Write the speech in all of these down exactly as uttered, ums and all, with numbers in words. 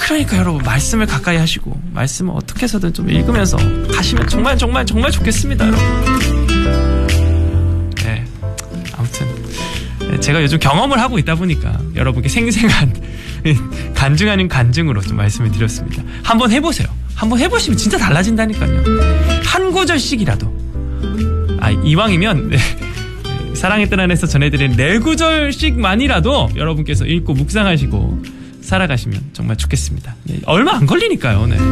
그러니까 여러분 말씀을 가까이 하시고 말씀을 어떻게 해서든 좀 읽으면서 가시면 정말 정말 정말 좋겠습니다, 여러분. 네, 아무튼 제가 요즘 경험을 하고 있다 보니까 여러분께 생생한 간증하는 간증으로 좀 말씀을 드렸습니다. 한번 해보세요. 한번 해보시면 진짜 달라진다니까요. 한 구절씩이라도. 아, 이왕이면 네, 사랑의 뜰 안에서 전해드린 네 구절씩만이라도 여러분께서 읽고 묵상하시고 살아가시면 정말 좋겠습니다. 네, 얼마 안 걸리니까요. 네.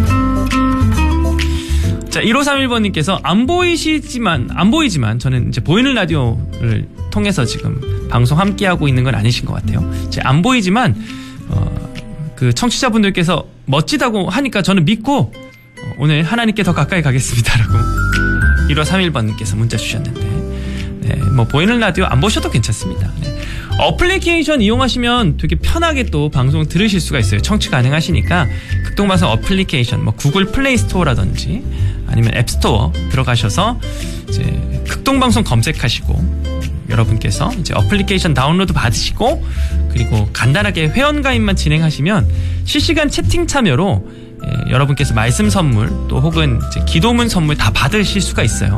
자, 일오삼일 번님께서 안 보이시지만 안 보이지만 저는 이제 보이는 라디오를 통해서 지금 방송 함께하고 있는 건 아니신 것 같아요. 이제 안 보이지만 어, 그 청취자분들께서 멋지다고 하니까 저는 믿고 어, 오늘 하나님께 더 가까이 가겠습니다라고 일오삼일 번님께서 문자 주셨는데, 네, 뭐 보이는 라디오 안 보셔도 괜찮습니다. 네. 어플리케이션 이용하시면 되게 편하게 또 방송 들으실 수가 있어요. 청취 가능하시니까 극동방송 어플리케이션, 뭐 구글 플레이 스토어라든지 아니면 앱스토어 들어가셔서 이제 극동방송 검색하시고 여러분께서 이제 어플리케이션 다운로드 받으시고 그리고 간단하게 회원가입만 진행하시면 실시간 채팅 참여로 예, 여러분께서 말씀 선물 또 혹은 이제 기도문 선물 다 받으실 수가 있어요.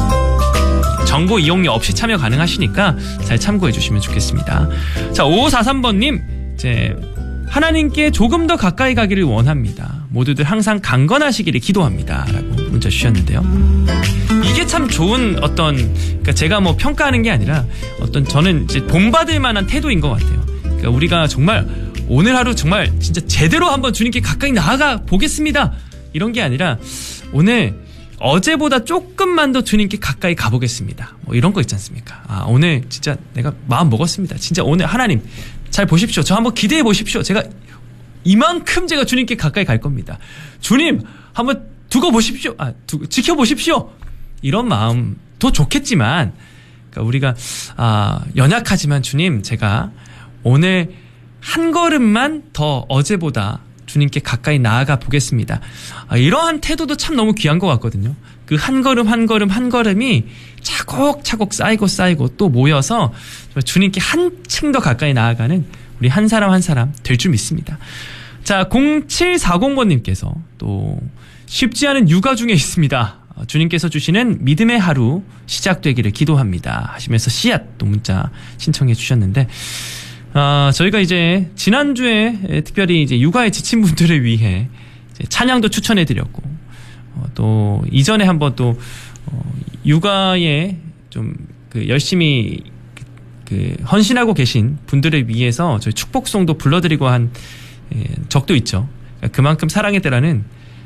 정보 이용료 없이 참여 가능하시니까 잘 참고해 주시면 좋겠습니다. 자, 오오사삼 번님, 이제 하나님께 조금 더 가까이 가기를 원합니다. 모두들 항상 강건하시기를 기도합니다. 라고 문자 주셨는데요. 이게 참 좋은 어떤, 그러니까 제가 뭐 평가하는 게 아니라 어떤 저는 이제 본받을 만한 태도인 것 같아요. 그러니까 우리가 정말 오늘 하루 정말 진짜 제대로 한번 주님께 가까이 나아가 보겠습니다. 이런 게 아니라 오늘 어제보다 조금만 더 주님께 가까이 가보겠습니다. 뭐 이런 거 있지 않습니까? 아, 오늘 진짜 내가 마음 먹었습니다. 진짜 오늘 하나님 잘 보십시오. 저 한번 기대해 보십시오. 제가 이만큼 제가 주님께 가까이 갈 겁니다. 주님 한번 두고 보십시오. 아, 두, 지켜보십시오. 이런 마음도 좋겠지만, 그러니까 우리가 아, 연약하지만 주님 제가 오늘 한 걸음만 더 어제보다 주님께 가까이 나아가 보겠습니다. 아, 이러한 태도도 참 너무 귀한 것 같거든요. 그 한 걸음 한 걸음 한 걸음이 차곡차곡 쌓이고 쌓이고 또 모여서 주님께 한층 더 가까이 나아가는 우리 한 사람 한 사람 될 줄 믿습니다. 자, 공칠사공 번님께서 또 쉽지 않은 육아 중에 있습니다. 주님께서 주시는 믿음의 하루 시작되기를 기도합니다. 하시면서 씨앗 또 문자 신청해 주셨는데, 아, 저희가 이제 지난주에 특별히 이제 육아에 지친 분들을 위해 이제 찬양도 추천해 드렸고, 어, 또 이전에 한번 또 어, 육아에 좀 그 열심히 그, 그 헌신하고 계신 분들을 위해서 저희 축복송도 불러드리고 한 예, 적도 있죠. 그러니까 그만큼 사랑의 때라는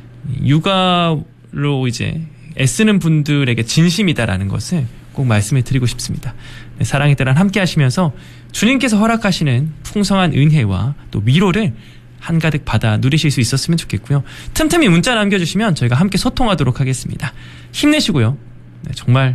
육아로 이제 애쓰는 분들에게 진심이다라는 것을 꼭 말씀을 드리고 싶습니다. 네, 사랑의 때란 함께 하시면서 주님께서 허락하시는 풍성한 은혜와 또 위로를 한가득 받아 누리실 수 있었으면 좋겠고요. 틈틈이 문자 남겨주시면 저희가 함께 소통하도록 하겠습니다. 힘내시고요. 네, 정말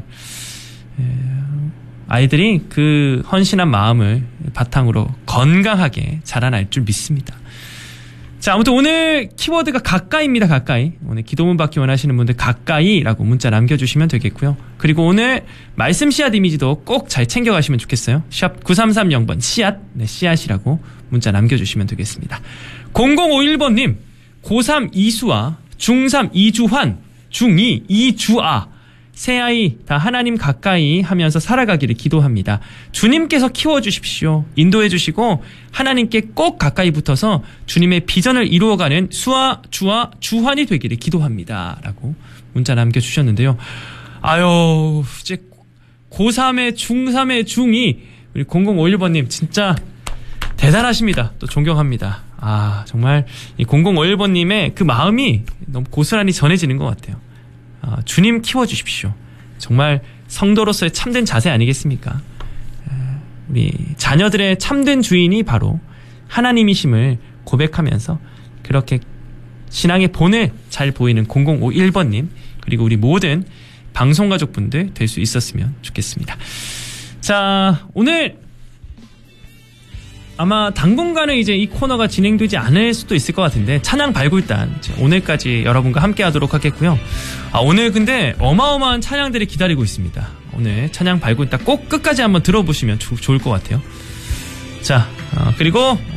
아이들이 그 헌신한 마음을 바탕으로 건강하게 자라날 줄 믿습니다. 자, 아무튼 오늘 키워드가 가까이입니다. 가까이. 오늘 기도문 받기 원하시는 분들 가까이라고 문자 남겨주시면 되겠고요. 그리고 오늘 말씀 씨앗 이미지도 꼭 잘 챙겨가시면 좋겠어요. 샵 구삼삼영 번 씨앗, 네, 씨앗이라고 문자 남겨주시면 되겠습니다. 공공오일 번님, 고삼 이수아, 중삼 이주환, 중이 이주아, 새아이 다 하나님 가까이 하면서 살아가기를 기도합니다. 주님께서 키워주십시오. 인도해주시고 하나님께 꼭 가까이 붙어서 주님의 비전을 이루어가는 수아, 주아, 주환이 되기를 기도합니다. 라고 문자 남겨주셨는데요. 아유, 이제 고삼에 중삼에 중이 우리 공공오일 번님 진짜 대단하십니다. 또 존경합니다. 아, 정말 이 공공오일 번님의 그 마음이 너무 고스란히 전해지는 것 같아요. 아, 주님 키워주십시오. 정말 성도로서의 참된 자세 아니겠습니까? 우리 자녀들의 참된 주인이 바로 하나님이심을 고백하면서 그렇게 신앙의 본을 잘 보이는 공공오일 번님 그리고 우리 모든 방송가족분들 될 수 있었으면 좋겠습니다. 자, 오늘 아마 당분간은 이제 이 코너가 진행되지 않을 수도 있을 것 같은데 찬양 발굴단 오늘까지 여러분과 함께 하도록 하겠고요. 아, 오늘 근데 어마어마한 찬양들이 기다리고 있습니다. 오늘 찬양 발굴단 꼭 끝까지 한번 들어보시면 조, 좋을 것 같아요. 자, 어, 그리고